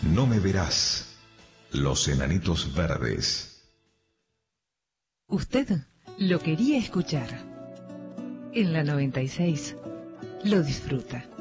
No me verás. Los Enanitos Verdes. Usted lo quería escuchar. En la 96 lo disfruta.